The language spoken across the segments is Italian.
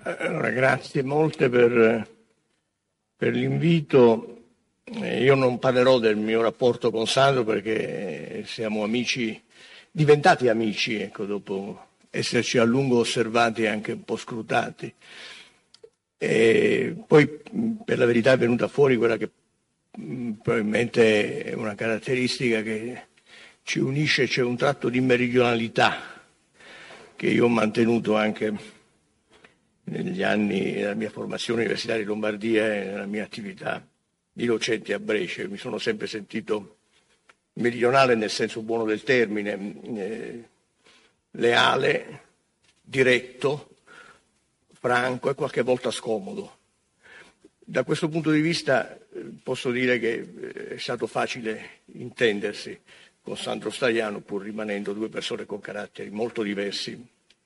Allora, grazie molte per l'invito. Io non parlerò del mio rapporto con Sandro perché siamo amici, diventati amici, ecco, dopo esserci a lungo osservati e anche un po' scrutati. E poi, per la verità, è venuta fuori quella che probabilmente è una caratteristica che ci unisce, c'è un tratto di meridionalità che io ho mantenuto anche negli anni della mia formazione universitaria in Lombardia e nella mia attività di docente a Brescia. Mi sono sempre sentito meridionale nel senso buono del termine, leale, diretto, franco e qualche volta scomodo. Da questo punto di vista posso dire che è stato facile intendersi con Sandro Stagliano, pur rimanendo due persone con caratteri molto diversi.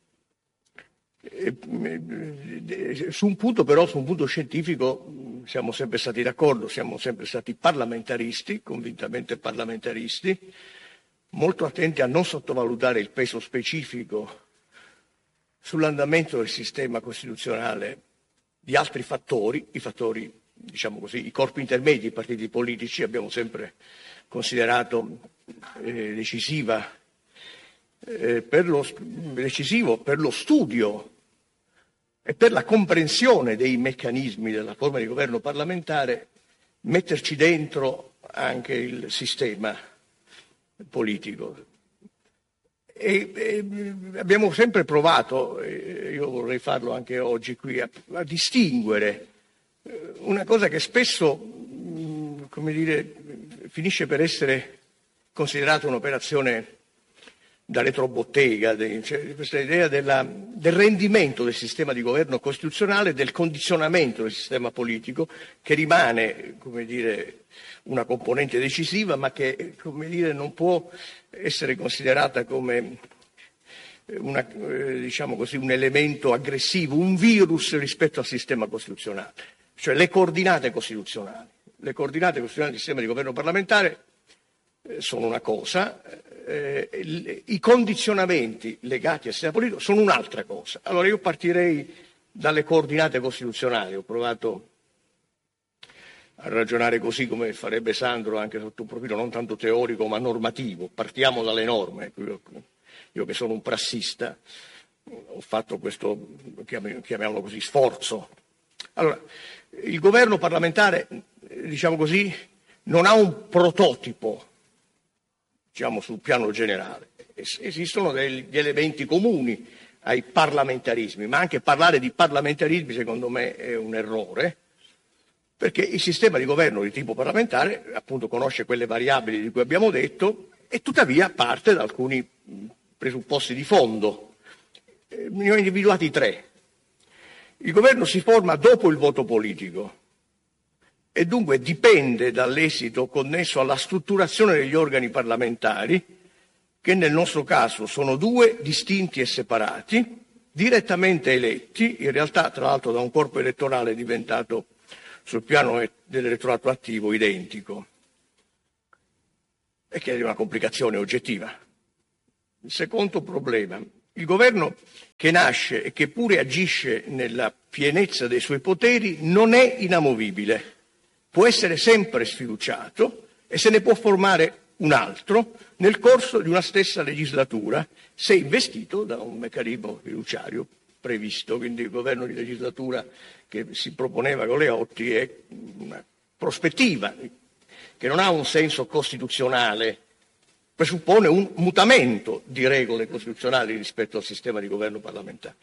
Su un punto però, su un punto scientifico, siamo sempre stati d'accordo, siamo sempre stati parlamentaristi, convintamente parlamentaristi, molto attenti a non sottovalutare il peso specifico sull'andamento del sistema costituzionale di altri fattori, i fattori, diciamo così, i corpi intermedi, i partiti politici. Abbiamo sempre considerato decisivo per lo studio e per la comprensione dei meccanismi della forma di governo parlamentare, metterci dentro anche il sistema politico. E abbiamo sempre provato, io vorrei farlo anche oggi qui, a distinguere una cosa che spesso, come dire, finisce per essere considerata un'operazione da retrobottega, cioè questa idea del rendimento del sistema di governo costituzionale, del condizionamento del sistema politico, che rimane, come dire, una componente decisiva, ma che, come dire, non può essere considerata come diciamo così, un elemento aggressivo, un virus rispetto al sistema costituzionale. Cioè le coordinate costituzionali del sistema di governo parlamentare sono una cosa, i condizionamenti legati al sistema politico sono un'altra cosa. Allora io partirei dalle coordinate costituzionali. Ho provato a ragionare così come farebbe Sandro, anche sotto un profilo non tanto teorico ma normativo. Partiamo dalle norme. Io che sono un prassista ho fatto questo, chiamiamolo così, sforzo. Allora, il governo parlamentare, diciamo così, non ha un prototipo, diciamo, sul piano generale. Esistono degli elementi comuni ai parlamentarismi, ma anche parlare di parlamentarismi secondo me è un errore, perché il sistema di governo di tipo parlamentare appunto conosce quelle variabili di cui abbiamo detto e tuttavia parte da alcuni presupposti di fondo. Ne ho individuati 3. Il governo si forma dopo il voto politico e dunque dipende dall'esito connesso alla strutturazione degli organi parlamentari, che nel nostro caso sono 2 distinti e separati, direttamente eletti, in realtà tra l'altro da un corpo elettorale diventato sul piano dell'elettorato attivo identico, e che è una complicazione oggettiva. Il secondo problema: il governo che nasce e che pure agisce nella pienezza dei suoi poteri non è inamovibile. Può essere sempre sfiduciato e se ne può formare un altro nel corso di una stessa legislatura, se investito da un meccanismo fiduciario previsto. Quindi il governo di legislatura che si proponeva Galeotti è una prospettiva che non ha un senso costituzionale, presuppone un mutamento di regole costituzionali rispetto al sistema di governo parlamentare.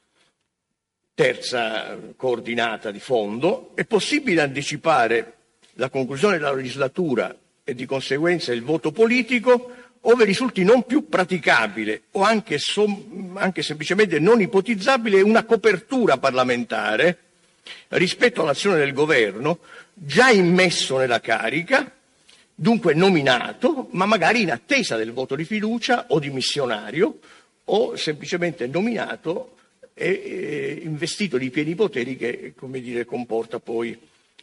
Terza coordinata di fondo: è possibile anticipare la conclusione della legislatura e di conseguenza il voto politico ove risulti non più praticabile o anche semplicemente non ipotizzabile una copertura parlamentare rispetto all'azione del governo già immesso nella carica, dunque nominato, ma magari in attesa del voto di fiducia o dimissionario, o semplicemente nominato e investito di pieni poteri che, come dire, comporta poi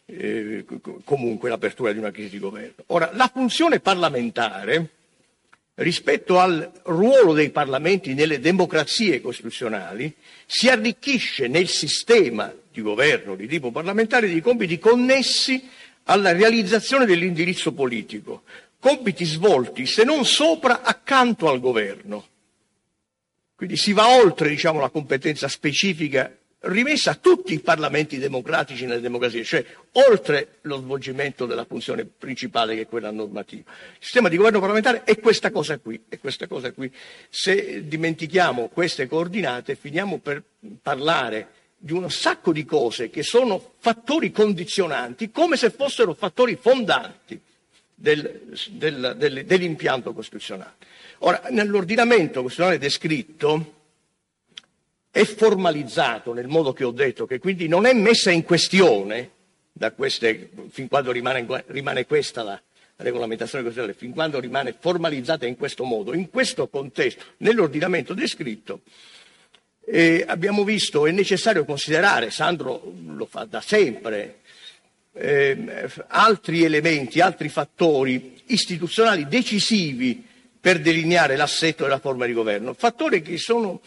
comunque l'apertura di una crisi di governo. Ora, la funzione parlamentare rispetto al ruolo dei parlamenti nelle democrazie costituzionali, si arricchisce nel sistema di governo di tipo parlamentare di compiti connessi alla realizzazione dell'indirizzo politico, compiti svolti se non sopra accanto al governo. Quindi si va oltre, diciamo, la competenza specifica rimessa a tutti i parlamenti democratici nelle democrazie, cioè oltre lo svolgimento della funzione principale che è quella normativa. Il sistema di governo parlamentare è questa cosa qui, è questa cosa qui. Se dimentichiamo queste coordinate finiamo per parlare di un sacco di cose che sono fattori condizionanti, come se fossero fattori fondanti dell'impianto costituzionale. Ora, nell'ordinamento costituzionale descritto è formalizzato nel modo che ho detto, che quindi non è messa in questione da queste, fin quando rimane questa la regolamentazione costituzionale, fin quando rimane formalizzata in questo modo, in questo contesto, nell'ordinamento descritto, abbiamo visto è necessario considerare, Sandro lo fa da sempre, altri elementi, altri fattori istituzionali decisivi per delineare l'assetto della forma di governo, fattori che sono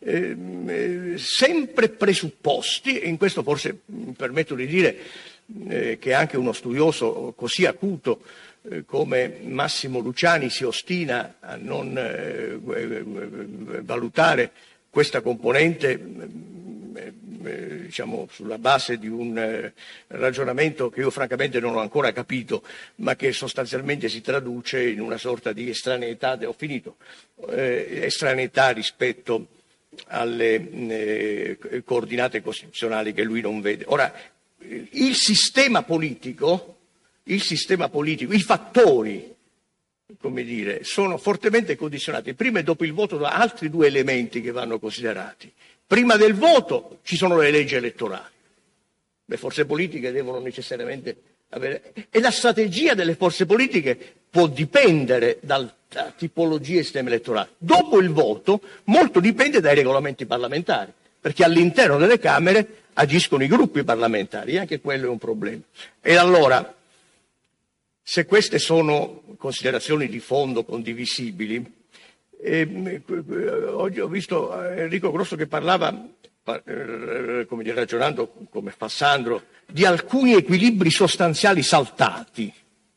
sempre presupposti, e in questo forse mi permetto di dire che anche uno studioso così acuto come Massimo Luciani si ostina a non valutare questa componente diciamo sulla base di un ragionamento che io francamente non ho ancora capito, ma che sostanzialmente si traduce in una sorta di estraneità, estraneità rispetto alle coordinate costituzionali che lui non vede. Ora, il sistema politico, i fattori, come dire, sono fortemente condizionati prima e dopo il voto da altri due elementi che vanno considerati. Prima del voto ci sono le leggi elettorali. Le forze politiche devono necessariamente avere... E la strategia delle forze politiche può dipendere dalla tipologia del sistema elettorale. Dopo il voto molto dipende dai regolamenti parlamentari, perché all'interno delle Camere agiscono i gruppi parlamentari, e anche quello è un problema. E allora, se queste sono considerazioni di fondo condivisibili, oggi ho visto Enrico Grosso che parlava, come dire, ragionando come fa Sandro, di alcuni equilibri sostanziali saltati.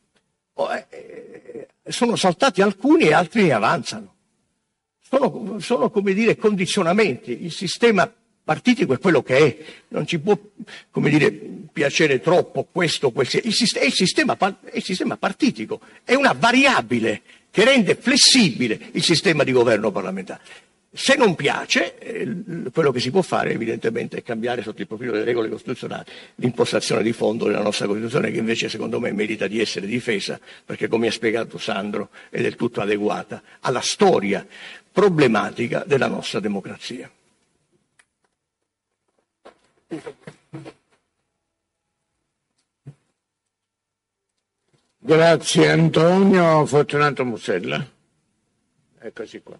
Sono saltati alcuni e altri ne avanzano. Sono come dire, condizionamenti. Il sistema partitico è quello che è, non ci può, come dire, piacere troppo questo, il sistema partitico, è una variabile che rende flessibile il sistema di governo parlamentare. Se non piace, quello che si può fare evidentemente è cambiare sotto il profilo delle regole costituzionali l'impostazione di fondo della nostra Costituzione, che invece secondo me merita di essere difesa, perché come ha spiegato Sandro è del tutto adeguata alla storia problematica della nostra democrazia. Grazie Antonio. Fortunato Musella. Eccoci qua.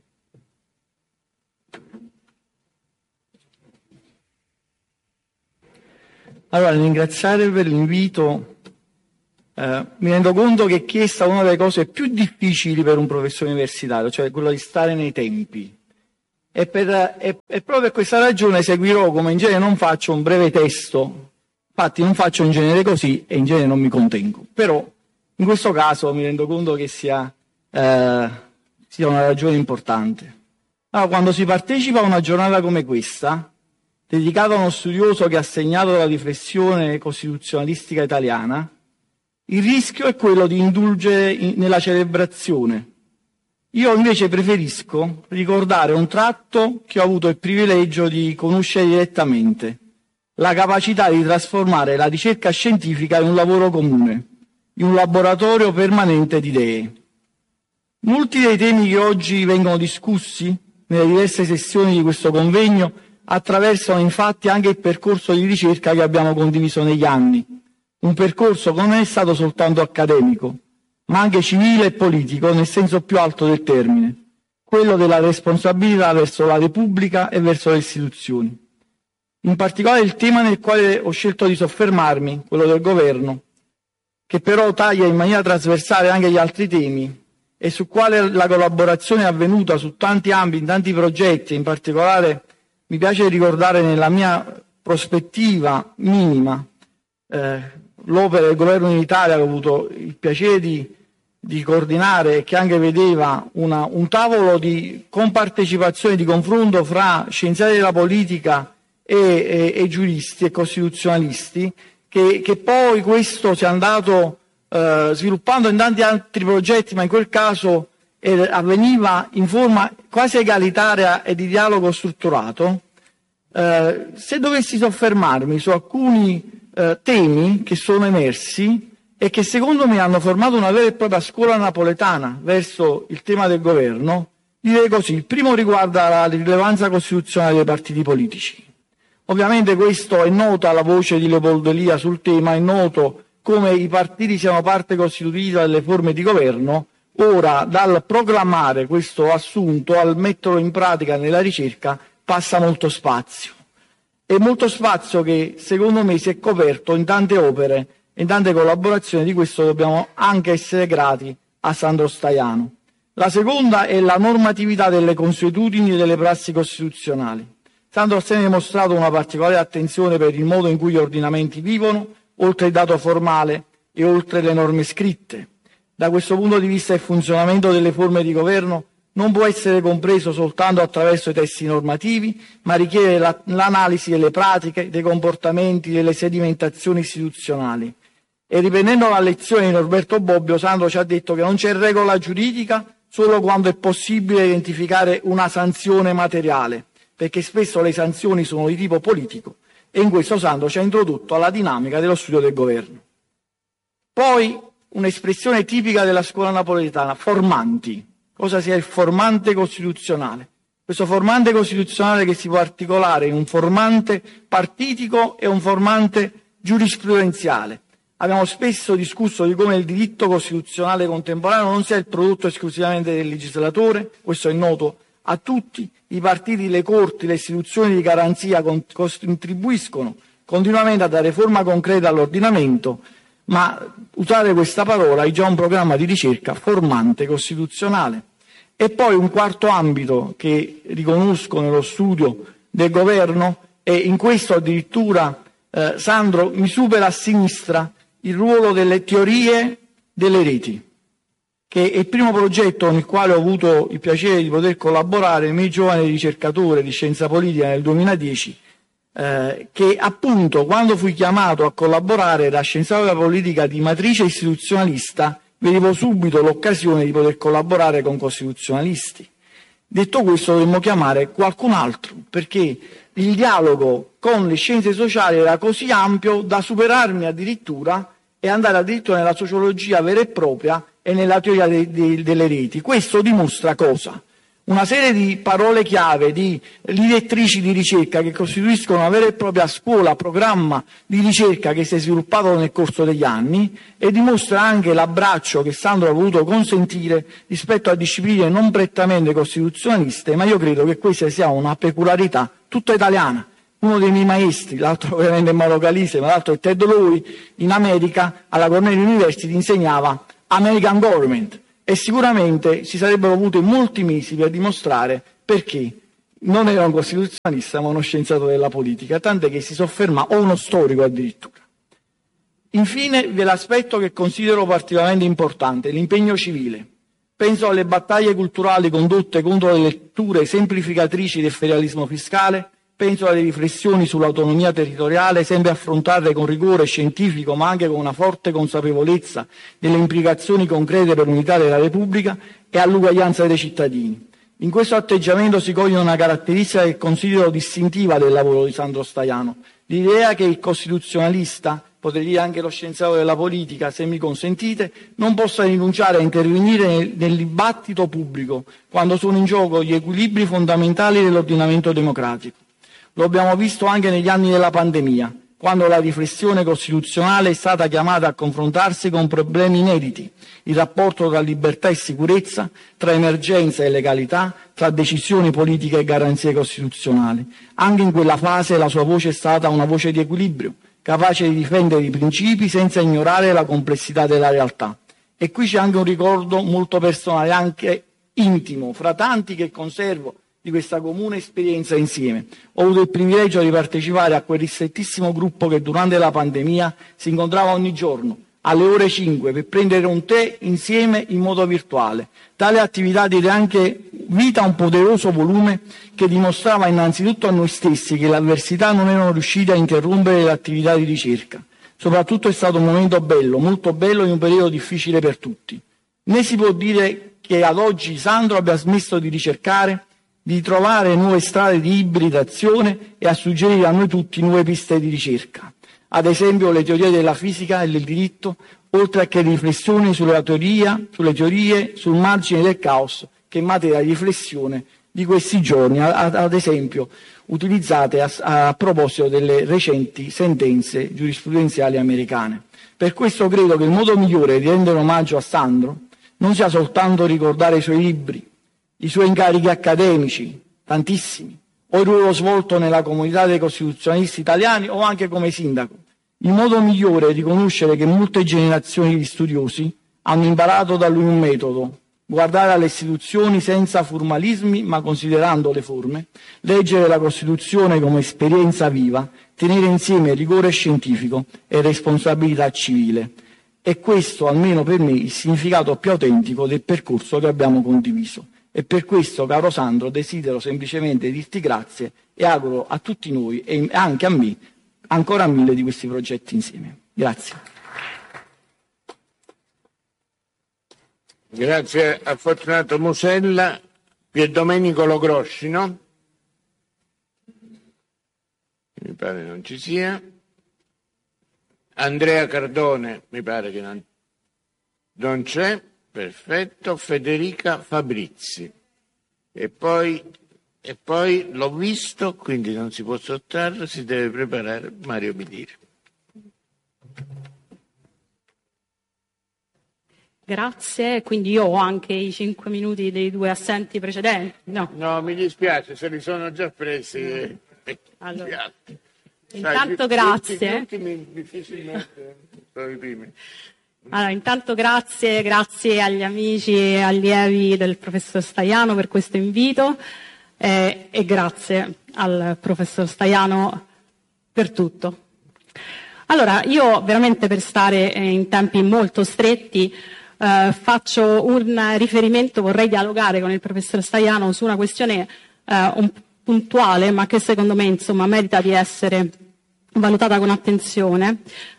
Allora, ringraziare per l'invito. Mi rendo conto che è chiesta una delle cose più difficili per un professore universitario, cioè quello di stare nei tempi. E proprio per questa ragione seguirò, come in genere non faccio, un breve testo. Infatti non faccio in genere così e in genere non mi contengo. Però in questo caso mi rendo conto che sia una ragione importante. Allora, quando si partecipa a una giornata come questa, dedicata a uno studioso che ha segnato la riflessione costituzionalistica italiana, il rischio è quello di indulgere nella celebrazione. Io invece preferisco ricordare un tratto che ho avuto il privilegio di conoscere direttamente, la capacità di trasformare la ricerca scientifica in un lavoro comune, in un laboratorio permanente di idee. Molti dei temi che oggi vengono discussi nelle diverse sessioni di questo convegno attraversano infatti anche il percorso di ricerca che abbiamo condiviso negli anni, un percorso che non è stato soltanto accademico, ma anche civile e politico nel senso più alto del termine, quello della responsabilità verso la Repubblica e verso le istituzioni. In particolare il tema nel quale ho scelto di soffermarmi, quello del governo, che però taglia in maniera trasversale anche gli altri temi, e su quale la collaborazione è avvenuta su tanti ambiti, in tanti progetti, in particolare mi piace ricordare nella mia prospettiva minima l'opera del governo in Italia, che ho avuto il piacere di coordinare e che anche vedeva un tavolo di compartecipazione, di confronto fra scienziati della politica e giuristi e costituzionalisti, che poi questo si è andato sviluppando in tanti altri progetti, ma in quel caso avveniva in forma quasi egalitaria e di dialogo strutturato. Se dovessi soffermarmi su alcuni temi che sono emersi e che secondo me hanno formato una vera e propria scuola napoletana verso il tema del governo, direi così. Il primo riguarda la rilevanza costituzionale dei partiti politici. Ovviamente questo è nota la voce di Leopoldo Elia sul tema, è noto come i partiti siano parte costitutiva delle forme di governo. Ora, dal proclamare questo assunto al metterlo in pratica nella ricerca passa molto spazio. E molto spazio che secondo me si è coperto in tante opere, in tante collaborazioni. Di questo dobbiamo anche essere grati a Sandro Staiano. La seconda è la normatività delle consuetudini e delle prassi costituzionali. Sandro Staiano ha dimostrato una particolare attenzione per il modo in cui gli ordinamenti vivono, oltre il dato formale e oltre le norme scritte. Da questo punto di vista il funzionamento delle forme di governo non può essere compreso soltanto attraverso i testi normativi, ma richiede l'analisi delle pratiche, dei comportamenti, delle sedimentazioni istituzionali. E riprendendo la lezione di Norberto Bobbio, Sandro ci ha detto che non c'è regola giuridica solo quando è possibile identificare una sanzione materiale, perché spesso le sanzioni sono di tipo politico, e in questo Sandro ci ha introdotto alla dinamica dello studio del governo. Poi un'espressione tipica della scuola napoletana, formanti. Cosa sia il formante costituzionale? Questo formante costituzionale che si può articolare in un formante partitico e un formante giurisprudenziale. Abbiamo spesso discusso di come il diritto costituzionale contemporaneo non sia il prodotto esclusivamente del legislatore, questo è noto a tutti. I partiti, le corti, le istituzioni di garanzia contribuiscono continuamente a dare forma concreta all'ordinamento, ma usare questa parola è già un programma di ricerca formante costituzionale. E poi un quarto ambito che riconosco nello studio del governo, e in questo addirittura Sandro mi supera a sinistra, il ruolo delle teorie delle reti, che è il primo progetto nel quale ho avuto il piacere di poter collaborare, il mio giovane ricercatore di scienza politica nel 2010, che appunto quando fui chiamato a collaborare da scienziato della politica di matrice istituzionalista vedevo subito l'occasione di poter collaborare con costituzionalisti. Detto questo, dovremmo chiamare qualcun altro, perché il dialogo con le scienze sociali era così ampio da superarmi addirittura e andare addirittura nella sociologia vera e propria e nella teoria delle reti. Questo dimostra cosa? Una serie di parole chiave, di direttrici di ricerca che costituiscono una vera e propria scuola, programma di ricerca che si è sviluppato nel corso degli anni, e dimostra anche l'abbraccio che Sandro ha voluto consentire rispetto a discipline non prettamente costituzionaliste, ma io credo che questa sia una peculiarità tutta italiana. Uno dei miei maestri, l'altro ovviamente è Mauro Calise, ma l'altro è Ted Lowy, in America alla Cornell University insegnava American Government. E sicuramente ci sarebbero avuti molti mesi per dimostrare perché non era un costituzionalista ma uno scienziato della politica, tant'è che si sofferma, o uno storico addirittura. Infine vi è l'aspetto che considero particolarmente importante, l'impegno civile. Penso alle battaglie culturali condotte contro le letture semplificatrici del federalismo fiscale, penso alle riflessioni sull'autonomia territoriale, sempre affrontate con rigore scientifico ma anche con una forte consapevolezza delle implicazioni concrete per l'unità della Repubblica, e all'uguaglianza dei cittadini. In questo atteggiamento si coglie una caratteristica che considero distintiva del lavoro di Sandro Staiano, l'idea che il costituzionalista, potrei dire anche lo scienziato della politica, se mi consentite, non possa rinunciare a intervenire nel dibattito pubblico quando sono in gioco gli equilibri fondamentali dell'ordinamento democratico. Lo abbiamo visto anche negli anni della pandemia, quando la riflessione costituzionale è stata chiamata a confrontarsi con problemi inediti, il rapporto tra libertà e sicurezza, tra emergenza e legalità, tra decisioni politiche e garanzie costituzionali. Anche in quella fase la sua voce è stata una voce di equilibrio, capace di difendere i principi senza ignorare la complessità della realtà. E qui c'è anche un ricordo molto personale, anche intimo, fra tanti che conservo di questa comune esperienza insieme. Ho avuto il privilegio di partecipare a quel ristrettissimo gruppo che durante la pandemia si incontrava ogni giorno alle ore 5 per prendere un tè insieme in modo virtuale. Tale attività diede anche vita a un poderoso volume che dimostrava innanzitutto a noi stessi che le avversità non erano riuscite a interrompere l'attività di ricerca. Soprattutto è stato un momento bello, molto bello, in un periodo difficile per tutti. Né si può dire che ad oggi Sandro abbia smesso di ricercare, di trovare nuove strade di ibridazione e a suggerire a noi tutti nuove piste di ricerca. Ad esempio le teorie della fisica e del diritto, oltre che riflessioni sulle teorie sul margine del caos, che è materia di riflessione di questi giorni, ad esempio utilizzate a proposito delle recenti sentenze giurisprudenziali americane. Per questo credo che il modo migliore di rendere omaggio a Sandro non sia soltanto ricordare i suoi libri, i suoi incarichi accademici, tantissimi, o il ruolo svolto nella comunità dei costituzionalisti italiani o anche come sindaco. Il modo migliore è riconoscere che molte generazioni di studiosi hanno imparato da lui un metodo: guardare alle istituzioni senza formalismi ma considerando le forme, leggere la Costituzione come esperienza viva, tenere insieme rigore scientifico e responsabilità civile. E questo, almeno per me, il significato più autentico del percorso che abbiamo condiviso. E per questo, caro Sandro, desidero semplicemente dirti grazie e auguro a tutti noi e anche a me ancora 1000 di questi progetti insieme. Grazie. Grazie a Fortunato Musella. Pierdomenico Logrosci, no? Mi pare non ci sia. Andrea Cardone, mi pare che non c'è. Perfetto. Federica Fabrizi. E poi l'ho visto, quindi non si può sottrarre, si deve preparare Mario Midiri. Grazie, quindi io ho anche i 5 minuti dei 2 assenti precedenti. No, mi dispiace, se li sono già presi. Allora, intanto grazie. Gli ultimi difficilmente sono i primi. Allora, intanto grazie agli amici e allievi del professor Staiano per questo invito e grazie al professor Staiano per tutto. Allora, io veramente, per stare in tempi molto stretti, faccio un riferimento, vorrei dialogare con il professor Staiano su una questione un puntuale, ma che secondo me insomma merita di essere valutata con attenzione,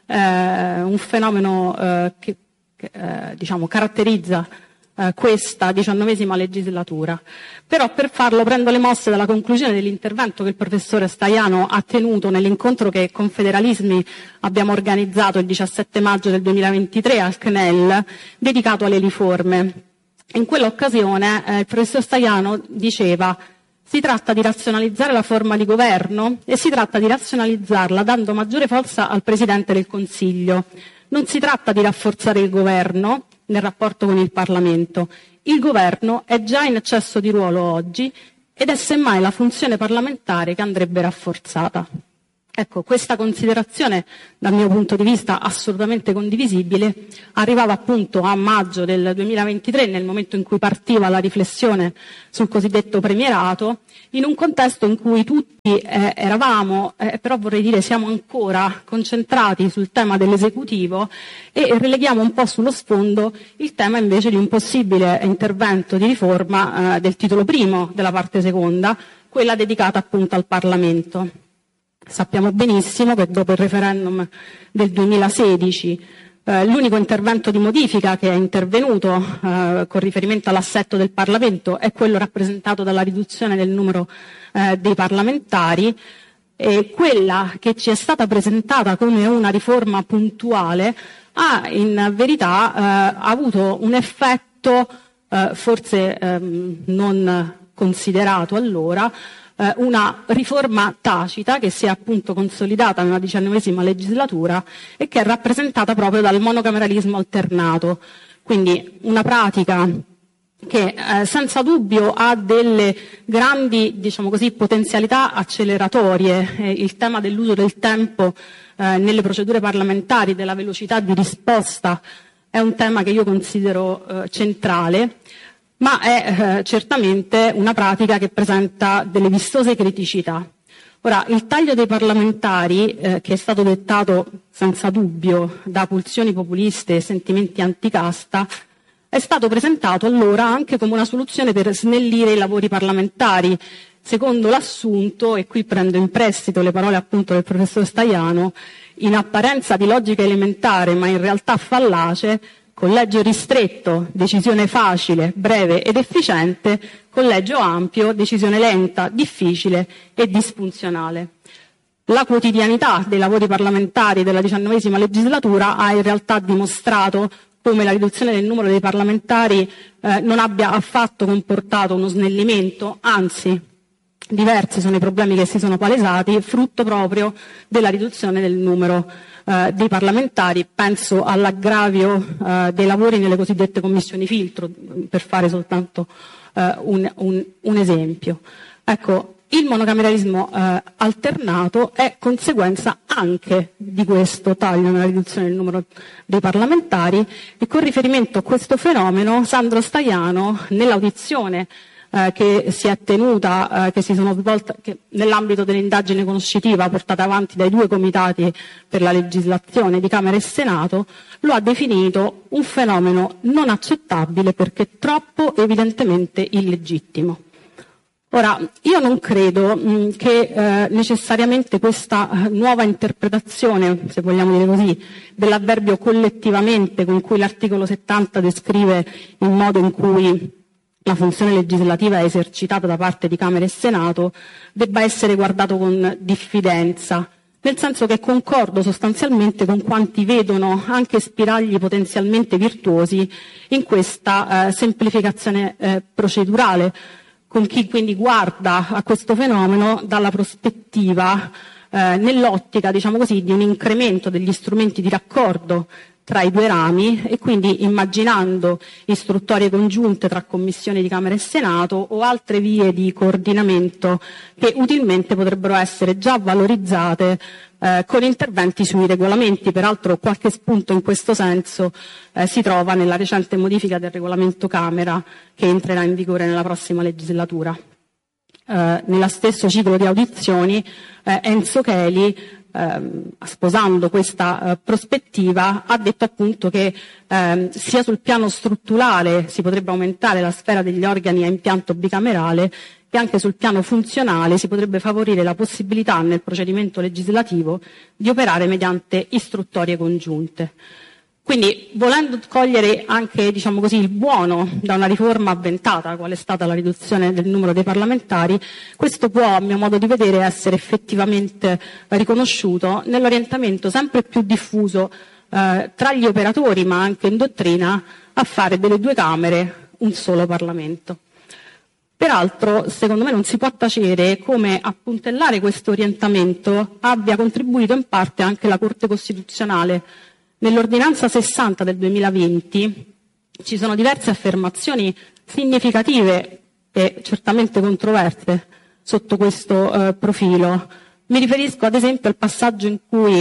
un fenomeno che diciamo caratterizza questa 19ª legislatura. Però per farlo prendo le mosse dalla conclusione dell'intervento che il professore Staiano ha tenuto nell'incontro che Confederalismi abbiamo organizzato il 17 maggio del 2023 al CNEL, dedicato alle riforme. In quell'occasione il professor Staiano diceva: si tratta di razionalizzare la forma di governo e si tratta di razionalizzarla dando maggiore forza al Presidente del Consiglio. Non si tratta di rafforzare il governo nel rapporto con il Parlamento. Il governo è già in eccesso di ruolo oggi ed è semmai la funzione parlamentare che andrebbe rafforzata. Ecco, questa considerazione, dal mio punto di vista assolutamente condivisibile, arrivava appunto a maggio del 2023, nel momento in cui partiva la riflessione sul cosiddetto premierato, in un contesto in cui tutti eravamo, però vorrei dire siamo ancora concentrati sul tema dell'esecutivo e releghiamo un po' sullo sfondo il tema invece di un possibile intervento di riforma del titolo primo della parte seconda, quella dedicata appunto al Parlamento. Sappiamo benissimo che dopo il referendum del 2016 l'unico intervento di modifica che è intervenuto con riferimento all'assetto del Parlamento è quello rappresentato dalla riduzione del numero dei parlamentari, e quella che ci è stata presentata come una riforma puntuale ha in verità avuto un effetto forse non considerato allora, una riforma tacita che si è appunto consolidata nella 19ª legislatura e che è rappresentata proprio dal monocameralismo alternato, quindi una pratica che senza dubbio ha delle grandi, diciamo così, potenzialità acceleratorie. Il tema dell'uso del tempo nelle procedure parlamentari, della velocità di risposta è un tema che io considero centrale, ma è certamente una pratica che presenta delle vistose criticità. Ora, il taglio dei parlamentari, che è stato dettato senza dubbio da pulsioni populiste e sentimenti anticasta, è stato presentato allora anche come una soluzione per snellire i lavori parlamentari, secondo l'assunto, e qui prendo in prestito le parole appunto del professor Staiano, in apparenza di logica elementare ma in realtà fallace: collegio ristretto, decisione facile, breve ed efficiente; collegio ampio, decisione lenta, difficile e disfunzionale. La quotidianità dei lavori parlamentari della XIX legislatura ha in realtà dimostrato come la riduzione del numero dei parlamentari non abbia affatto comportato uno snellimento, anzi diversi sono i problemi che si sono palesati, frutto proprio della riduzione del numero dei parlamentari. Penso all'aggravio dei lavori nelle cosiddette commissioni filtro, per fare soltanto un esempio. Ecco, il monocameralismo alternato è conseguenza anche di questo taglio nella riduzione del numero dei parlamentari, e con riferimento a questo fenomeno Sandro Staiano, nell'audizione che si è tenuta, che si sono svolte nell'ambito dell'indagine conoscitiva portata avanti dai 2 comitati per la legislazione di Camera e Senato, lo ha definito un fenomeno non accettabile perché troppo evidentemente illegittimo. Ora, io non credo che necessariamente questa nuova interpretazione, se vogliamo dire così, dell'avverbio collettivamente, con cui l'articolo 70 descrive il modo in cui la funzione legislativa è esercitata da parte di Camera e Senato, debba essere guardato con diffidenza, nel senso che concordo sostanzialmente con quanti vedono anche spiragli potenzialmente virtuosi in questa semplificazione procedurale, con chi quindi guarda a questo fenomeno dalla prospettiva, nell'ottica, diciamo così, di un incremento degli strumenti di raccordo tra i 2 rami, e quindi immaginando istruttorie congiunte tra commissioni di Camera e Senato o altre vie di coordinamento che utilmente potrebbero essere già valorizzate con interventi sui regolamenti. Peraltro qualche spunto in questo senso si trova nella recente modifica del regolamento Camera, che entrerà in vigore nella prossima legislatura. Nello stesso ciclo di audizioni Enzo Cheli, sposando questa prospettiva, ha detto appunto che sia sul piano strutturale si potrebbe aumentare la sfera degli organi a impianto bicamerale, che anche sul piano funzionale si potrebbe favorire la possibilità nel procedimento legislativo di operare mediante istruttorie congiunte. Quindi, volendo cogliere anche, diciamo così, il buono da una riforma avventata, qual è stata la riduzione del numero dei parlamentari, questo può, a mio modo di vedere, essere effettivamente riconosciuto nell'orientamento sempre più diffuso tra gli operatori, ma anche in dottrina, a fare delle 2 Camere un solo Parlamento. Peraltro, secondo me non si può tacere come a puntellare questo orientamento abbia contribuito in parte anche la Corte Costituzionale. Nell'ordinanza 60 del 2020 ci sono diverse affermazioni significative e certamente controverse sotto questo profilo. Mi riferisco ad esempio al passaggio in cui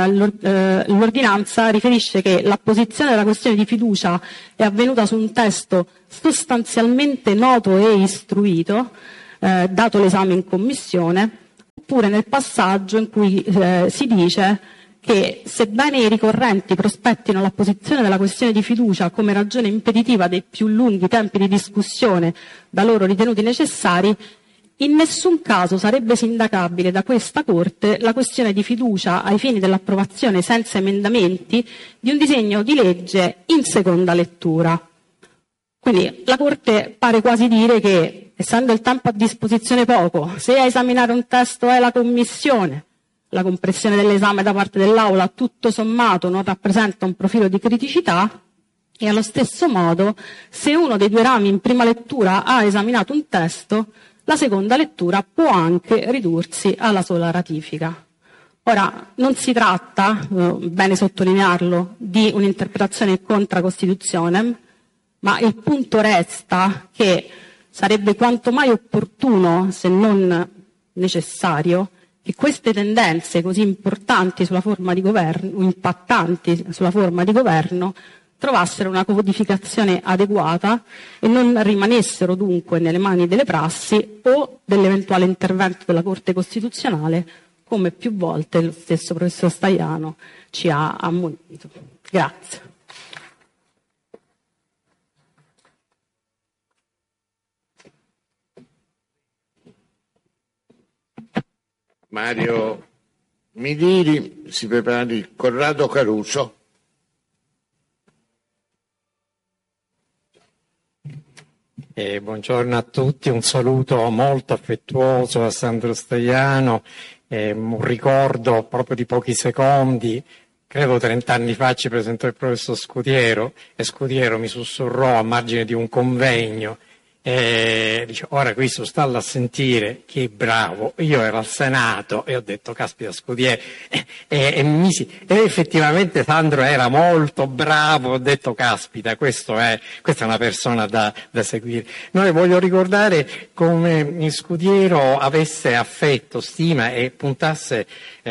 l'ordinanza riferisce che l'apposizione della questione di fiducia è avvenuta su un testo sostanzialmente noto e istruito, dato l'esame in commissione, oppure nel passaggio in cui si dice che, sebbene i ricorrenti prospettino l'apposizione della questione di fiducia come ragione impeditiva dei più lunghi tempi di discussione da loro ritenuti necessari, in nessun caso sarebbe sindacabile da questa Corte la questione di fiducia ai fini dell'approvazione senza emendamenti di un disegno di legge in seconda lettura. Quindi la Corte pare quasi dire che, essendo il tempo a disposizione poco, se a esaminare un testo è la Commissione, la compressione dell'esame da parte dell'Aula tutto sommato non rappresenta un profilo di criticità, e allo stesso modo, se uno dei 2 rami in prima lettura ha esaminato un testo, la seconda lettura può anche ridursi alla sola ratifica. Ora, non si tratta, bene sottolinearlo, di un'interpretazione contra Costitutionem, ma il punto resta che sarebbe quanto mai opportuno, se non necessario, che queste tendenze così importanti sulla forma di governo, impattanti sulla forma di governo, trovassero una codificazione adeguata e non rimanessero dunque nelle mani delle prassi o dell'eventuale intervento della Corte Costituzionale, come più volte lo stesso professor Staiano ci ha ammonito. Grazie. Mario Midiri, si prepari Corrado Caruso. Buongiorno a tutti, un saluto molto affettuoso a Sandro Staiano, un ricordo proprio di pochi secondi. Credo 30 anni fa ci presentò il professor Scutiero e Scutiero mi sussurrò a margine di un convegno dice: ora questo stallo a sentire che è bravo. Io ero al Senato e ho detto: caspita, Scutiero, e effettivamente Sandro era molto bravo. Ho detto: caspita, questa è una persona da seguire. Noi voglio ricordare come Scutiero avesse affetto, stima e puntasse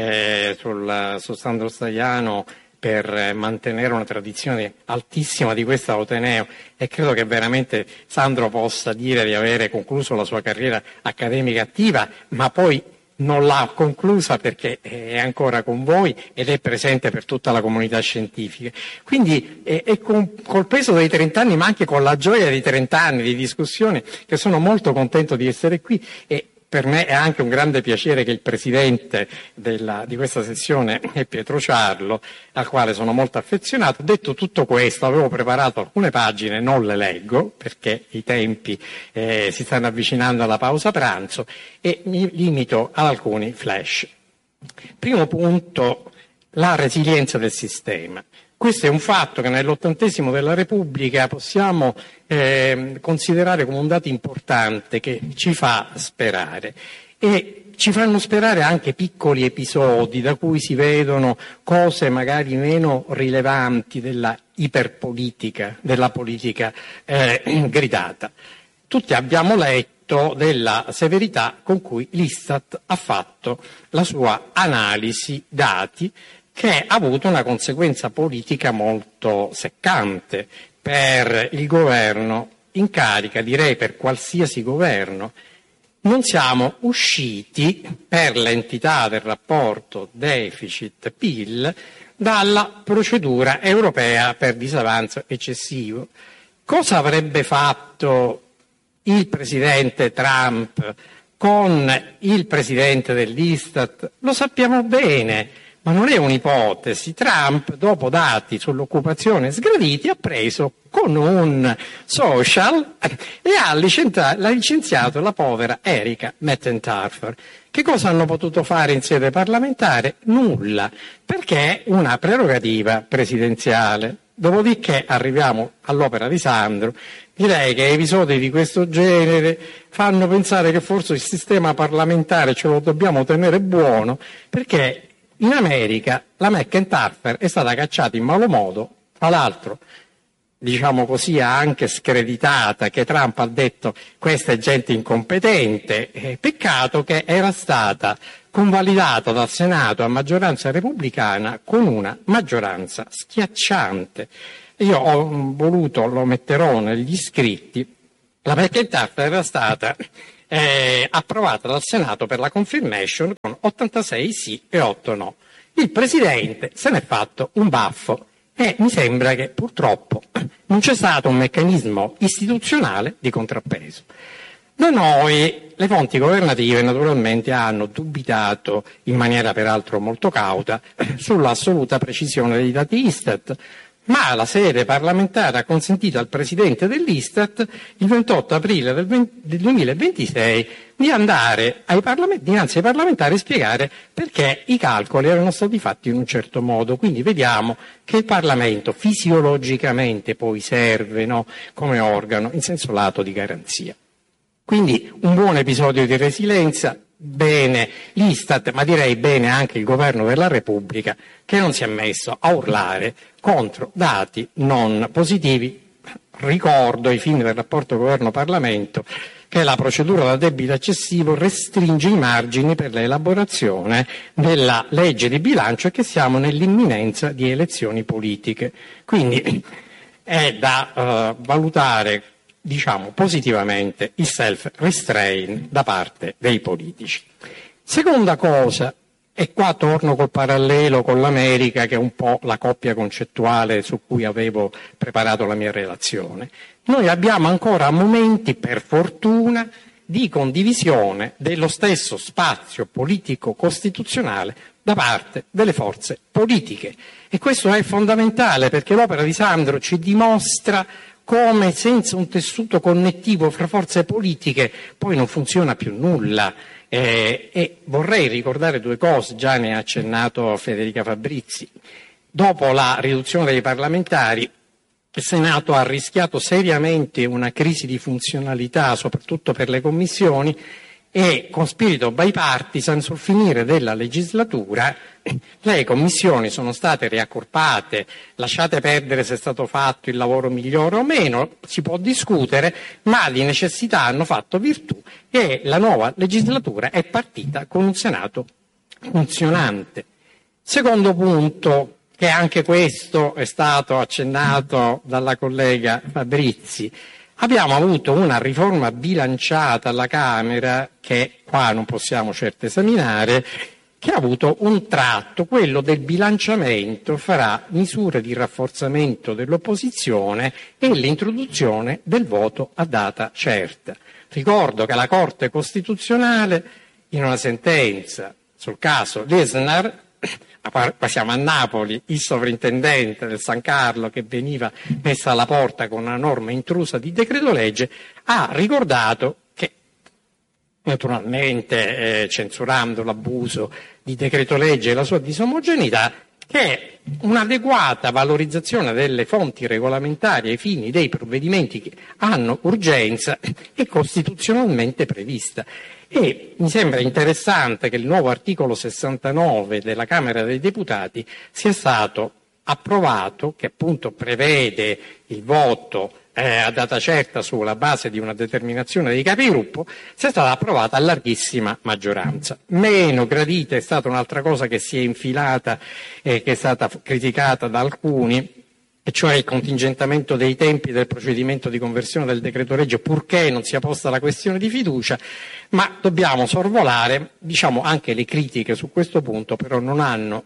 su Sandro Staiano per mantenere una tradizione altissima di questo Ateneo, e credo che veramente Sandro possa dire di avere concluso la sua carriera accademica attiva, ma poi non l'ha conclusa perché è ancora con voi ed è presente per tutta la comunità scientifica. Quindi col peso dei 30 anni, ma anche con la gioia dei 30 anni di discussione, che sono molto contento di essere qui. E per me è anche un grande piacere che il presidente di questa sessione è Pietro Ciarlo, al quale sono molto affezionato. Detto tutto questo, avevo preparato alcune pagine, non le leggo perché i tempi si stanno avvicinando alla pausa pranzo, e mi limito ad alcuni flash. Primo punto, la resilienza del sistema. Questo è un fatto che nell'80° della Repubblica possiamo considerare come un dato importante che ci fa sperare, e ci fanno sperare anche piccoli episodi da cui si vedono cose magari meno rilevanti della iperpolitica, della politica gridata. Tutti abbiamo letto della severità con cui l'Istat ha fatto la sua analisi dati, che ha avuto una conseguenza politica molto seccante per il governo in carica, direi per qualsiasi governo. Non siamo usciti, per l'entità del rapporto deficit-PIL, dalla procedura europea per disavanzo eccessivo. Cosa avrebbe fatto il presidente Trump con il presidente dell'Istat? Lo sappiamo bene. Ma non è un'ipotesi. Trump, dopo dati sull'occupazione sgraditi, ha preso con un social e ha licenziato la povera Erika Mettentarfer. Che cosa hanno potuto fare in sede parlamentare? Nulla, perché è una prerogativa presidenziale. Dopodiché arriviamo all'opera di Sandro. Direi che episodi di questo genere fanno pensare che forse il sistema parlamentare ce lo dobbiamo tenere buono, perché in America la McIntyre è stata cacciata in malo modo, tra l'altro, diciamo così, ha anche screditata, che Trump ha detto questa è gente incompetente, peccato che era stata convalidata dal Senato a maggioranza repubblicana con una maggioranza schiacciante. Io ho voluto, lo metterò negli scritti, la McIntyre era stata approvata dal Senato per la confirmation con 86 sì e 8 no. Il Presidente se n'è fatto un baffo e mi sembra che purtroppo non c'è stato un meccanismo istituzionale di contrappeso. Da noi le fonti governative naturalmente hanno dubitato, in maniera peraltro molto cauta, sull'assoluta precisione dei dati Istat, ma la sede parlamentare ha consentito al Presidente dell'Istat il 28 aprile del 2026 di andare dinanzi ai parlamentari a spiegare perché i calcoli erano stati fatti in un certo modo. Quindi vediamo che il Parlamento fisiologicamente poi serve, no, come organo in senso lato di garanzia. Quindi un buon episodio di resilienza. Bene l'Istat, ma direi bene anche il Governo della Repubblica, che non si è messo a urlare contro dati non positivi. Ricordo ai fini del rapporto Governo-Parlamento che la procedura da debito eccessivo restringe i margini per l'elaborazione della legge di bilancio e che siamo nell'imminenza di elezioni politiche. Quindi è da valutare, diciamo, positivamente il self-restraint da parte dei politici. Seconda cosa, e qua torno col parallelo con l'America, che è un po' la coppia concettuale su cui avevo preparato la mia relazione. Noi abbiamo ancora momenti, per fortuna, di condivisione dello stesso spazio politico costituzionale da parte delle forze politiche. E questo è fondamentale, perché l'opera di Sandro ci dimostra come senza un tessuto connettivo fra forze politiche poi non funziona più nulla. E vorrei ricordare due cose, già ne ha accennato Federica Fabrizi. Dopo la riduzione dei parlamentari, il Senato ha rischiato seriamente una crisi di funzionalità, soprattutto per le commissioni, e con spirito bipartisan sul finire della legislatura le commissioni sono state riaccorpate. Lasciate perdere se è stato fatto il lavoro migliore o meno, si può discutere, ma di necessità hanno fatto virtù e la nuova legislatura è partita con un Senato funzionante. Secondo punto, che anche questo è stato accennato dalla collega Fabrizi, abbiamo avuto una riforma bilanciata alla Camera, che qua non possiamo certo esaminare, che ha avuto un tratto, quello del bilanciamento fra misure di rafforzamento dell'opposizione e l'introduzione del voto a data certa. Ricordo che la Corte Costituzionale, in una sentenza sul caso Lesnar, siamo a Napoli, il sovrintendente del San Carlo che veniva messa alla porta con una norma intrusa di decreto legge, ha ricordato che, naturalmente censurando l'abuso di decreto legge e la sua disomogeneità, che un'adeguata valorizzazione delle fonti regolamentari ai fini dei provvedimenti che hanno urgenza è costituzionalmente prevista. E mi sembra interessante che il nuovo articolo 69 della Camera dei Deputati sia stato approvato, che appunto prevede il voto a data certa sulla base di una determinazione dei capigruppo, sia stata approvata a larghissima maggioranza. Meno gradita è stata un'altra cosa che si è infilata e che è stata criticata da alcuni, e cioè il contingentamento dei tempi del procedimento di conversione del decreto legge, purché non sia posta la questione di fiducia, ma dobbiamo sorvolare, diciamo, anche le critiche su questo punto, però non hanno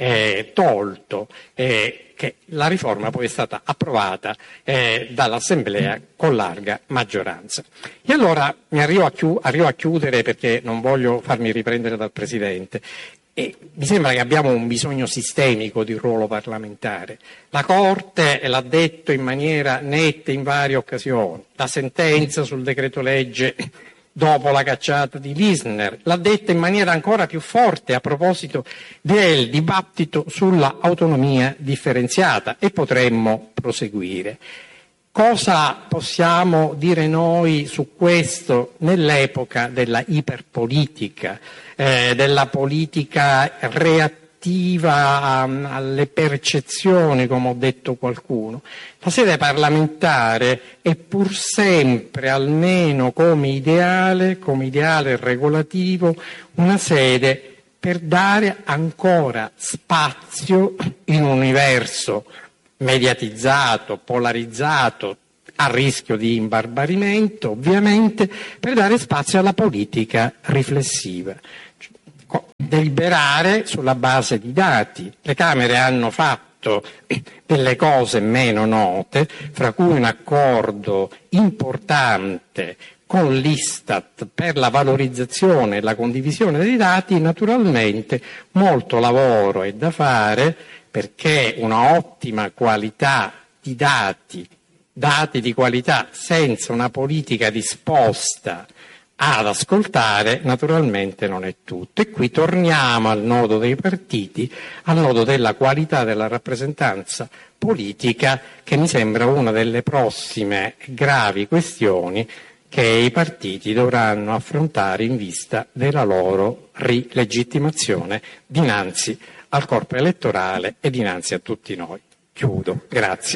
tolto che la riforma poi è stata approvata dall'Assemblea con larga maggioranza. E allora arrivo a chiudere, perché non voglio farmi riprendere dal Presidente. E mi sembra che abbiamo un bisogno sistemico di ruolo parlamentare. La Corte l'ha detto in maniera netta in varie occasioni, la sentenza sul decreto legge dopo la cacciata di Lisner l'ha detta in maniera ancora più forte a proposito del dibattito sulla autonomia differenziata, e potremmo proseguire. Cosa possiamo dire noi su questo nell'epoca della iperpolitica, della politica reattiva alle percezioni, come ho detto qualcuno? La sede parlamentare è pur sempre, almeno come ideale regolativo, una sede per dare ancora spazio in un universo mediatizzato, polarizzato, a rischio di imbarbarimento, ovviamente, per dare spazio alla politica riflessiva. Deliberare sulla base di dati. Le Camere hanno fatto delle cose meno note, fra cui un accordo importante con l'Istat per la valorizzazione e la condivisione dei dati. Naturalmente molto lavoro è da fare, perché una ottima qualità di dati di qualità senza una politica disposta ad ascoltare, naturalmente non è tutto. E qui torniamo al nodo dei partiti, al nodo della qualità della rappresentanza politica, che mi sembra una delle prossime gravi questioni che i partiti dovranno affrontare in vista della loro rilegittimazione dinanzi al corpo elettorale e dinanzi a tutti noi. Chiudo. Grazie.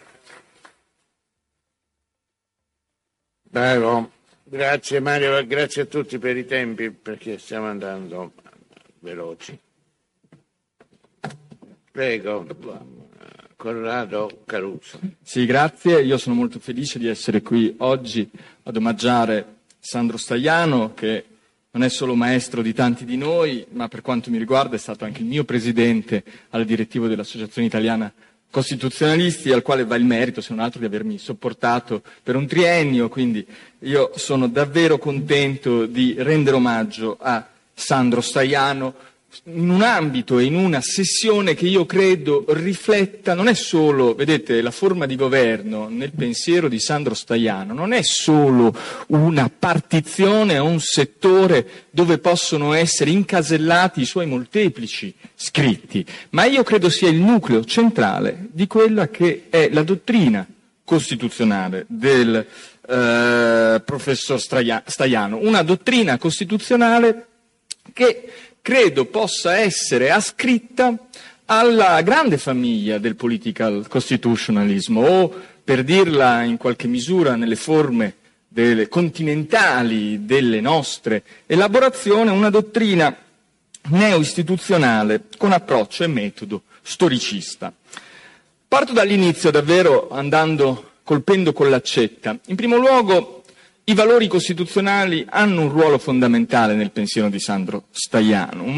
Bravo. Grazie Mario, grazie a tutti per i tempi, perché stiamo andando veloci. Prego, Corrado Caruso. Sì, grazie. Io sono molto felice di essere qui oggi ad omaggiare Sandro Staiano, che non è solo maestro di tanti di noi, ma per quanto mi riguarda è stato anche il mio presidente al direttivo dell'Associazione Italiana Costituzionalisti, al quale va il merito, se non altro, di avermi sopportato per un triennio. Quindi io sono davvero contento di rendere omaggio a Sandro Staiano in un ambito e in una sessione che io credo rifletta, non è solo, vedete, la forma di governo nel pensiero di Sandro Staiano, non è solo una partizione a un settore dove possono essere incasellati i suoi molteplici scritti, ma io credo sia il nucleo centrale di quella che è la dottrina costituzionale del professor Staiano, una dottrina costituzionale che credo possa essere ascritta alla grande famiglia del political constitutionalism, o per dirla in qualche misura nelle forme continentali delle nostre elaborazioni, una dottrina neo-istituzionale con approccio e metodo storicista. Parto dall'inizio davvero colpendo con l'accetta. In primo luogo, i valori costituzionali hanno un ruolo fondamentale nel pensiero di Sandro Staiano, un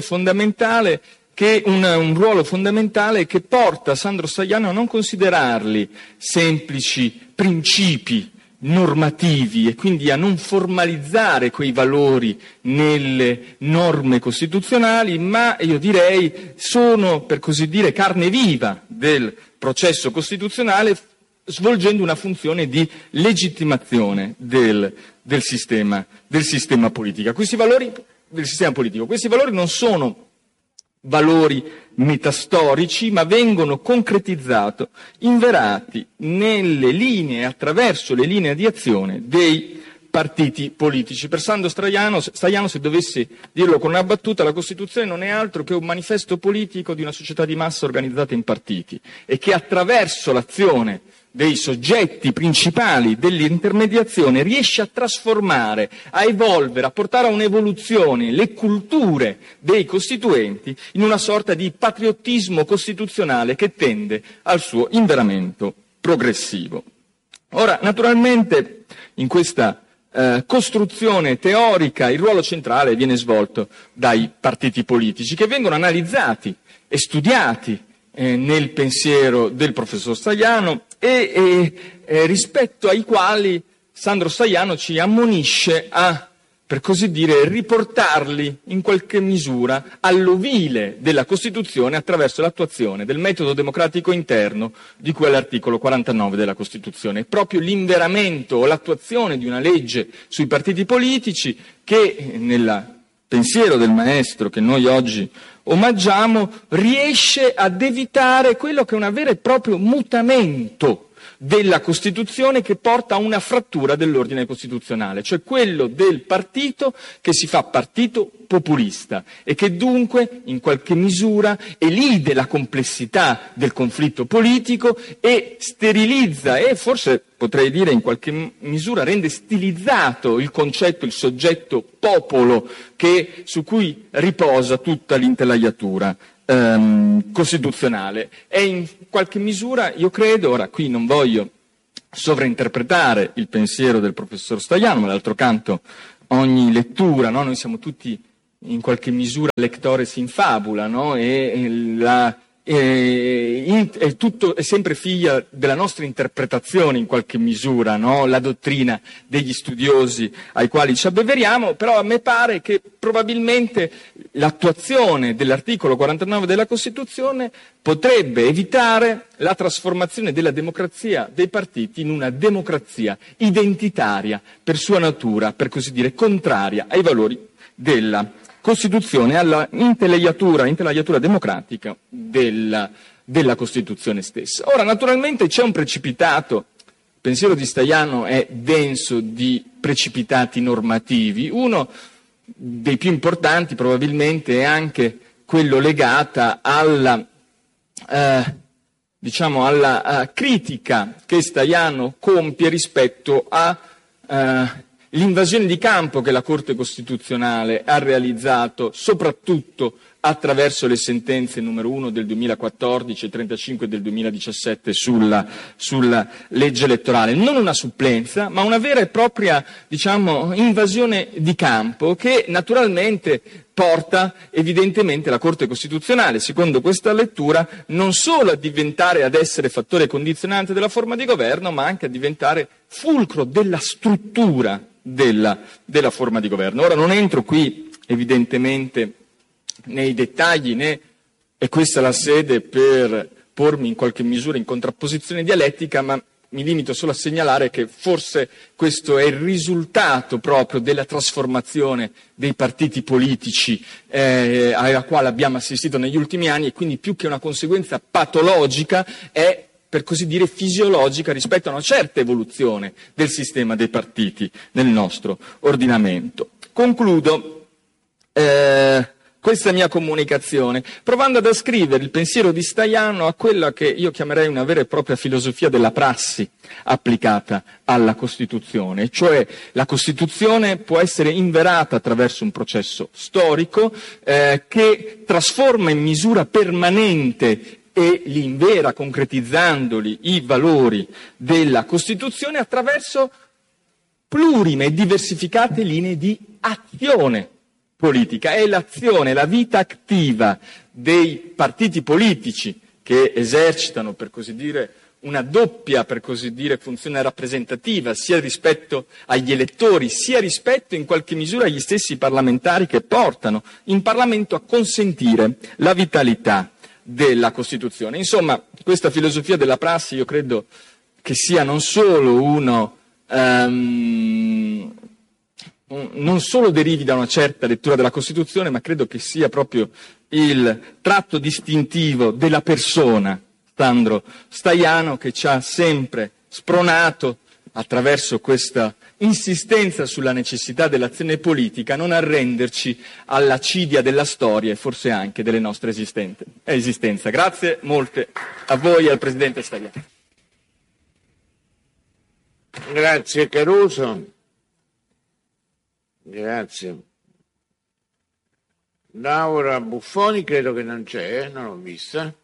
ruolo fondamentale che porta Sandro Staiano a non considerarli semplici principi normativi e quindi a non formalizzare quei valori nelle norme costituzionali, ma io direi sono, per così dire, carne viva del processo costituzionale, svolgendo una funzione di legittimazione del sistema politico. Questi valori non sono valori metastorici, ma vengono concretizzati, inverati nelle linee, attraverso le linee di azione dei partiti politici. Per Sandro Staiano, se dovessi dirlo con una battuta, la Costituzione non è altro che un manifesto politico di una società di massa organizzata in partiti e che attraverso l'azione dei soggetti principali dell'intermediazione riesce a trasformare, a evolvere, a portare a un'evoluzione le culture dei costituenti in una sorta di patriottismo costituzionale che tende al suo inveramento progressivo. Ora, naturalmente, in questa costruzione teorica il ruolo centrale viene svolto dai partiti politici, che vengono analizzati e studiati nel pensiero del professor Staiano e rispetto ai quali Sandro Staiano ci ammonisce a, per così dire, riportarli in qualche misura all'ovile della Costituzione attraverso l'attuazione del metodo democratico interno di cui all'articolo 49 della Costituzione. È proprio l'inveramento o l'attuazione di una legge sui partiti politici che, nel pensiero del maestro che noi oggi omaggiamo, riesce ad evitare quello che è un vero e proprio mutamento della Costituzione che porta a una frattura dell'ordine costituzionale, cioè quello del partito che si fa partito populista e che dunque in qualche misura elide la complessità del conflitto politico e sterilizza e forse potrei dire in qualche misura rende stilizzato il concetto, il soggetto popolo su cui riposa tutta l'intelaiatura costituzionale. E in qualche misura, io credo, ora qui non voglio sovrainterpretare il pensiero del professor Staiano, ma d'altro canto ogni lettura, no? Noi siamo tutti in qualche misura lectores in fabula, no? Tutto è sempre figlia della nostra interpretazione in qualche misura, no? La dottrina degli studiosi ai quali ci abbeveriamo, però a me pare che probabilmente l'attuazione dell'articolo 49 della Costituzione potrebbe evitare la trasformazione della democrazia dei partiti in una democrazia identitaria per sua natura, per così dire, contraria ai valori della Costituzione, alla intelaiatura democratica della Costituzione stessa. Ora, naturalmente c'è un precipitato, il pensiero di Staiano è denso di precipitati normativi, uno dei più importanti probabilmente è anche quello legata alla critica che Staiano compie rispetto a l'invasione di campo che la Corte Costituzionale ha realizzato soprattutto attraverso le sentenze numero 1 del 2014 e 35 del 2017 sulla legge elettorale. Non una supplenza, ma una vera e propria, invasione di campo che naturalmente porta evidentemente la Corte Costituzionale, secondo questa lettura, non solo ad essere fattore condizionante della forma di governo, ma anche a diventare fulcro della struttura della forma di governo. Ora non entro qui evidentemente nei dettagli, né è questa la sede per pormi in qualche misura in contrapposizione dialettica, ma mi limito solo a segnalare che forse questo è il risultato proprio della trasformazione dei partiti politici alla quale abbiamo assistito negli ultimi anni, e quindi più che una conseguenza patologica è, per così dire, fisiologica rispetto a una certa evoluzione del sistema dei partiti nel nostro ordinamento. Concludo questa mia comunicazione provando ad ascrivere il pensiero di Staiano a quella che io chiamerei una vera e propria filosofia della prassi applicata alla Costituzione, cioè la Costituzione può essere inverata attraverso un processo storico che trasforma in misura permanente e li invera concretizzandoli i valori della Costituzione attraverso plurime e diversificate linee di azione politica. È l'azione, la vita attiva dei partiti politici che esercitano, per così dire, una doppia, per così dire, funzione rappresentativa, sia rispetto agli elettori, sia rispetto in qualche misura agli stessi parlamentari che portano in Parlamento a consentire la vitalità della Costituzione. Insomma, questa filosofia della prassi io credo che sia non solo non solo derivi da una certa lettura della Costituzione, ma credo che sia proprio il tratto distintivo della persona Sandro Staiano, che ci ha sempre spronato, attraverso questa insistenza sulla necessità dell'azione politica, a non arrenderci all'acidia della storia e forse anche delle nostre esistenza. Grazie molte a voi e al Presidente Staiano. Grazie Caruso. Grazie. Laura Buffoni credo che non c'è, non l'ho vista.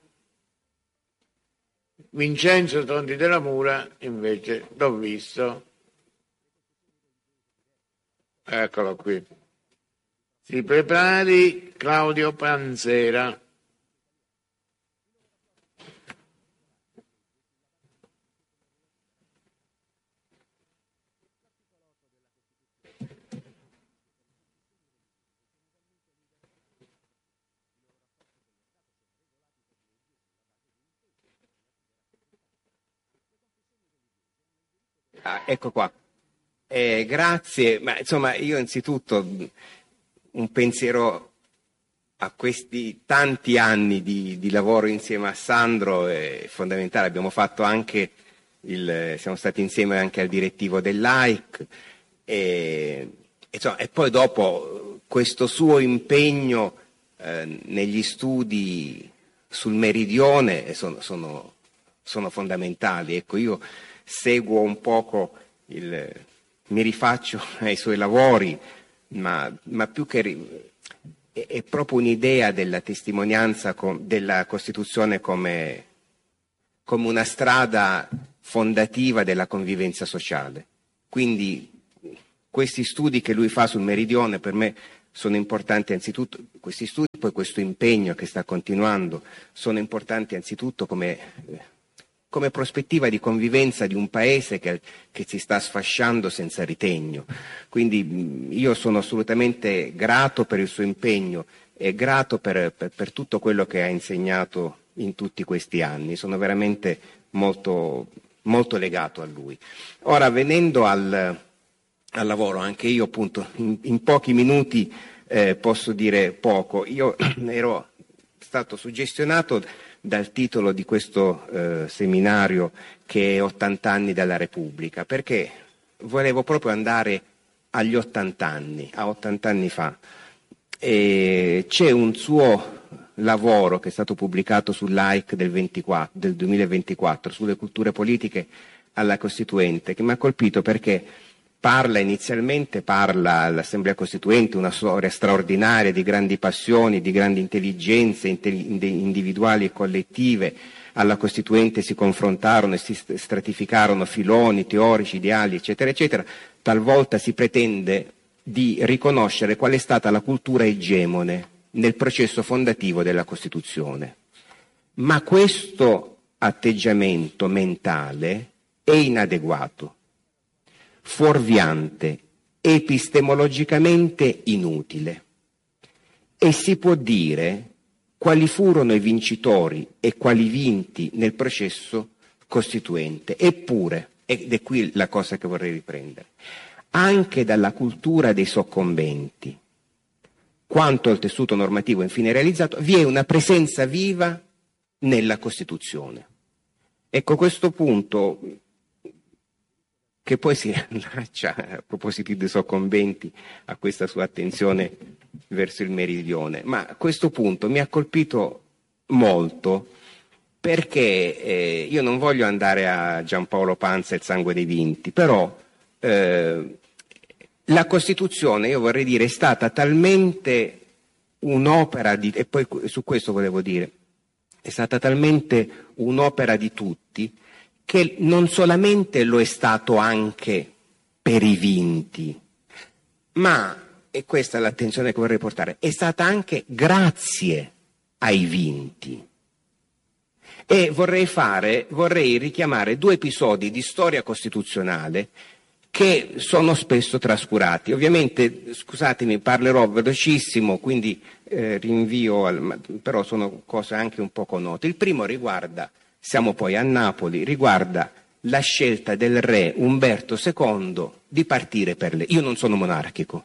Vincenzo Tondi della Mura invece l'ho visto. Eccolo qui. Si prepari Claudio Panzera. Ecco qua. Grazie, ma insomma io innanzitutto un pensiero a questi tanti anni di lavoro insieme a Sandro è fondamentale. Abbiamo fatto anche siamo stati insieme anche al direttivo dell'AIC e poi dopo questo suo impegno negli studi sul meridione sono fondamentali. Ecco, io seguo un poco mi rifaccio ai suoi lavori, ma più che è proprio un'idea della testimonianza della Costituzione come una strada fondativa della convivenza sociale. Quindi questi studi che lui fa sul meridione per me sono importanti anzitutto, questi studi, poi questo impegno che sta continuando, sono importanti anzitutto come prospettiva di convivenza di un paese che si sta sfasciando senza ritegno. Quindi io sono assolutamente grato per il suo impegno e grato per tutto quello che ha insegnato in tutti questi anni. Sono veramente molto, molto legato a lui. Ora, venendo al lavoro, anche io appunto in pochi minuti posso dire poco. Io ero stato suggestionato dal titolo di questo seminario, che è 80 anni dalla Repubblica, perché volevo proprio andare agli 80 anni, a 80 anni fa. E c'è un suo lavoro che è stato pubblicato sull'AIC del 2024, sulle culture politiche alla Costituente, che mi ha colpito perché inizialmente l'Assemblea Costituente, una storia straordinaria di grandi passioni, di grandi intelligenze individuali e collettive. Alla Costituente si confrontarono e si stratificarono filoni teorici, ideali, eccetera, eccetera. Talvolta si pretende di riconoscere qual è stata la cultura egemone nel processo fondativo della Costituzione. Ma questo atteggiamento mentale è inadeguato, fuorviante, epistemologicamente inutile, e si può dire quali furono i vincitori e quali vinti nel processo costituente. Eppure, ed è qui la cosa che vorrei riprendere, anche dalla cultura dei soccombenti, quanto al tessuto normativo infine realizzato, vi è una presenza viva nella Costituzione. Ecco, questo punto, che poi si allaccia, a proposito dei soccombenti, a questa sua attenzione verso il meridione, ma questo punto mi ha colpito molto, perché io non voglio andare a Giampaolo Pansa e il sangue dei vinti, però la Costituzione, io vorrei dire, è stata talmente un'opera di, e poi su questo volevo dire, è stata talmente un'opera di tutti, che non solamente lo è stato anche per i vinti, ma, e questa è l'attenzione che vorrei portare, è stata anche grazie ai vinti. E vorrei richiamare due episodi di storia costituzionale che sono spesso trascurati. Ovviamente, scusatemi, parlerò velocissimo, quindi rinvio, però sono cose anche un poco note. Il primo riguarda, siamo poi a Napoli, riguarda la scelta del re Umberto II di partire per le... Io non sono monarchico.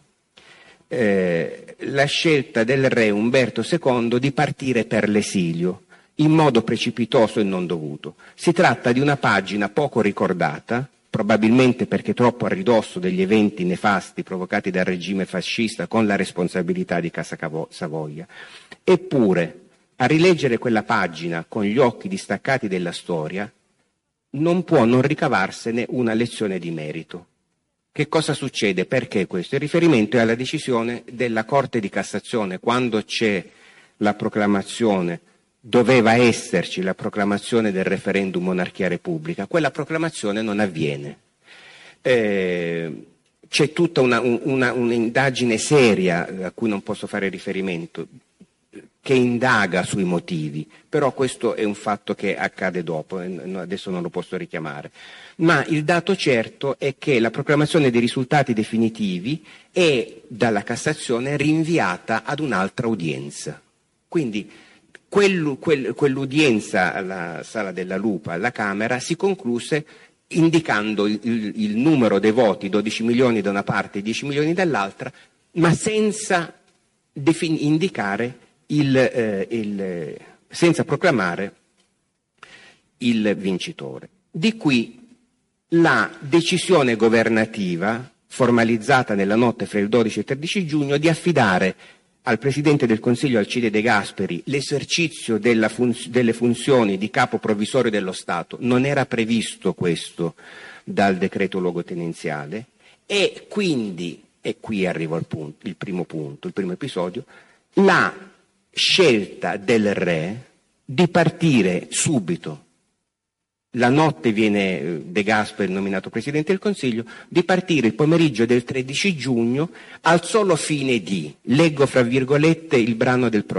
La scelta del re Umberto II di partire per l'esilio in modo precipitoso e non dovuto. Si tratta di una pagina poco ricordata, probabilmente perché troppo a ridosso degli eventi nefasti provocati dal regime fascista con la responsabilità di Casa Savoia. Eppure, a rileggere quella pagina con gli occhi distaccati della storia, non può non ricavarsene una lezione di merito. Che cosa succede? Perché questo? Il riferimento è alla decisione della Corte di Cassazione, quando c'è la proclamazione, doveva esserci la proclamazione del referendum monarchia-repubblica, quella proclamazione non avviene. C'è tutta un'indagine seria a cui non posso fare riferimento, che indaga sui motivi, però questo è un fatto che accade dopo, adesso non lo posso richiamare. Ma il dato certo è che la proclamazione dei risultati definitivi è dalla Cassazione rinviata ad un'altra udienza. Quindi quell'udienza alla Sala della Lupa, alla Camera, si concluse indicando il numero dei voti, 12 milioni da una parte e 10 milioni dall'altra, ma senza indicare senza proclamare il vincitore. Di qui la decisione governativa, formalizzata nella notte fra il 12 e il 13 giugno, di affidare al Presidente del Consiglio Alcide De Gasperi l'esercizio delle funzioni di capo provvisorio dello Stato. Non era previsto questo dal decreto luogotenenziale, e quindi, e qui arrivo al punto, il primo episodio, la scelta del re di partire subito. La notte viene De Gasperi nominato Presidente del Consiglio, di partire il pomeriggio del 13 giugno al solo fine di, leggo fra virgolette il brano del